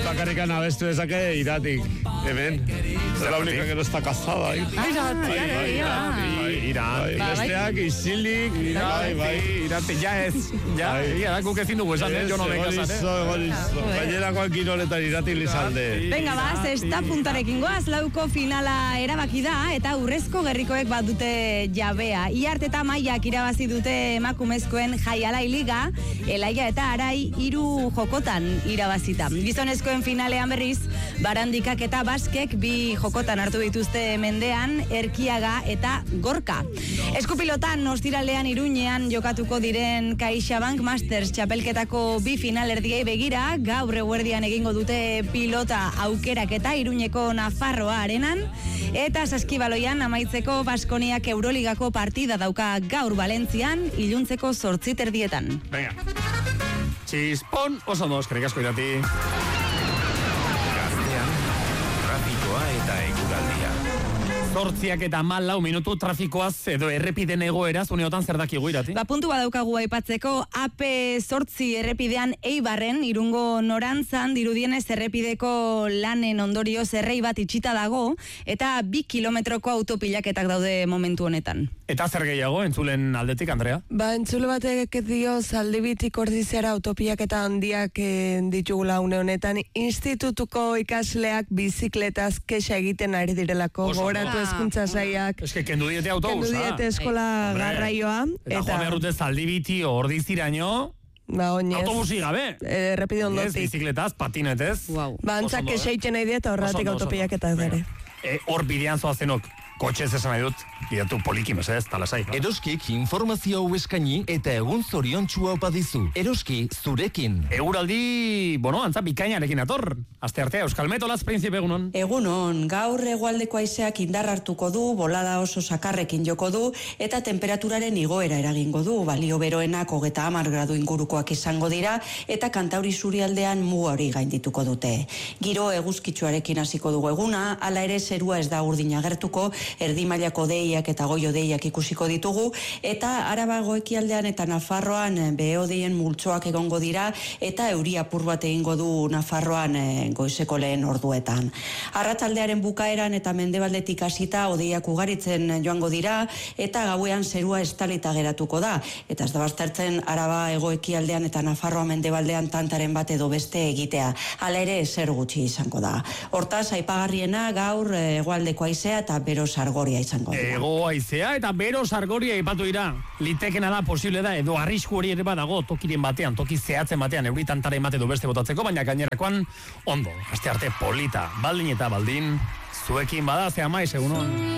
bakarrikan abestu dezake iratik, hemen. Es la única que no está casada. Besteak, isilik, irati, ja ez. Ja, da guk ezin dugu esan, jo no me casaré. Gainerakoak kiroletan irati lizalde. Venga, sexta puntarekin goaz, lauko finala erabaki da, eta urrezko gerrikoek bat dute jabea. Iart eta Maiak irabazi dute emakumezkoen Jaialai Liga, Elaia eta Arai 3 jokotan irabazita. Gizonezkoen finalean berriz, Barandikak eta Baskek 2 jokotan hartu dituzte mendean, Erkiaga eta Gorka. Eskupilotan, ostiralean Iruñean jokatuko diren CaixaBank Masters txapelketako 2 finalerdiei begira, gaur eguerdian egingo dute pilota aukerak eta Iruñeko Nafarroa arenan, eta saskibaloian amaitzeko Baskoniak Euroligako partida dauka gaur Valentzian, iluntzeko 8:30. Venga. Txispon, oso ondo, eskerrik asko irati. Gaztean, trafikoa eta eguraldia. 8:14 minutu trafikoaz edo errepiden egoeraz uneotan zer dakigu irati? Puntu badaukagu aipatzeko, AP8 errepidean Eibarren, Irungo norantzan, dirudienez errepideko lanen ondorioz errei bat itxita dago, eta 2 kilometroko autopilaketak daude momentu honetan. Eta zer gehiago, entzulen aldetik, Andrea? Entzule batek dio Zaldibitik Ordiziara autopilaketa handiak ditugula une honetan, institutuko ikasleak bizikletaz kexa egiten ari direlako, goratu hezkuntza saiak. Eske, kendu diete autobusa. Kendu diete eskola garraioa. Eta joan errute Zaldibiti Ordiziraino, oinez. Autobusi gabe. Errepide ondotik. Bizikletaz, patinetez. Antzak kexa egiten nahi eta horretik autopilaketak dere. Hor bidean zoazenok, kotxez esan nahi dut, bidatu poliki mesez, talasai. Eroskik informazio hau eskaini eta egun zoriontsua opa dizu. Eroski zurekin. Eguraldi, antza bikainarekin ator. Aste artea, Euskal Metolaz, Príncipe, egunon. Egunon, gaur hegoaldeko haizeak indar hartuko du, bolada oso sakarrekin joko du, eta temperaturaren igoera eragingo du, balio beroenak 30 gradu ingurukoak izango dira, eta Kantauri Zurialdean muga hori gaindituko dute. Giro eguzkitsuarekin hasiko dugu eguna, hala ere zerua ez da urdin agertuko, erdi mailako deiak eta goio deiak ikusiko ditugu, eta Araba goekialdean eta Nafarroan behe-hodeien multzoak egongo dira, eta euri apur bat egingo du Nafarroan goizeko lehen orduetan. Arratsaldearen bukaeran eta mendebaldetik hasita hodeiak ugaritzen joango dira, eta gauean zerua estalita geratuko da, eta ez da baztertzen Araba egoekialdean eta Nafarroa mendebaldean tantaren bat edo beste egitea. Hala ere zer gutxi izango da. Hortaz, aipagarriena gaur hegoaldeko haizea eta bero sargoria izango dira. Ego haizea eta bero sargoria ipatu dira. Litekena da, posible da, edo arrisku hori ere badago tokiren batean, toki zehatzen batean, euritantaren bat edo beste botatzeko, baina gainerakoan ondo, aste arte polita, baldin eta baldin, zuekin bada, ze amaiz, egunon.